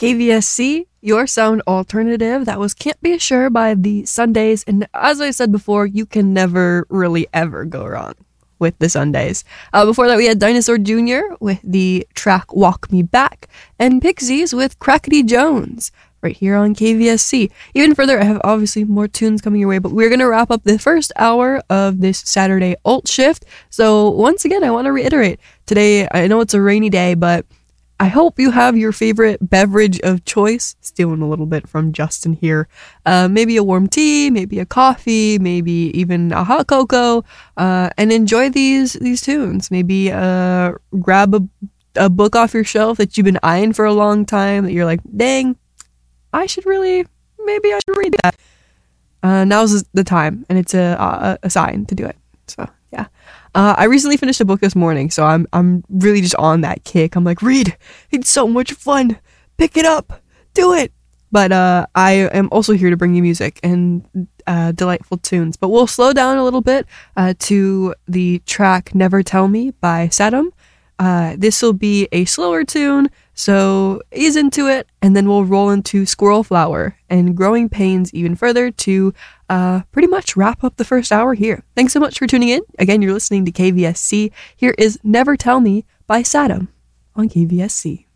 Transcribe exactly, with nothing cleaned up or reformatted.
K V S C, your sound alternative. That was Can't Be Sure by the Sundays. And as I said before, you can never really ever go wrong with the Sundays. Uh, before that, we had Dinosaur Junior with the track Walk Me Back, and Pixies with Crackety Jones, right here on K V S C. Even further, I have obviously more tunes coming your way, but we're going to wrap up the first hour of this Saturday Alt Shift. So once again, I want to reiterate, today, I know it's a rainy day, but I hope you have your favorite beverage of choice, stealing a little bit from Justin here. Uh, maybe a warm tea, maybe a coffee, maybe even a hot cocoa, uh, and enjoy these these tunes. Maybe uh, grab a, a book off your shelf that you've been eyeing for a long time that you're like, dang, I should really, maybe I should read that. Uh, now's the time, and it's a, a, a sign to do it. So, yeah. Uh, I recently finished a book this morning, so I'm I'm really just on that kick. I'm like, read. It's so much fun. Pick it up. Do it. But uh, I am also here to bring you music and uh, delightful tunes. But we'll slow down a little bit uh, to the track Never Tell Me by Saddam. Uh, this will be a slower tune, so ease into it, and then we'll roll into Squirrel Flower and Growing Pains even further to uh, pretty much wrap up the first hour here. Thanks so much for tuning in. Again, you're listening to K V S C. Here is Never Tell Me by Saddam on K V S C.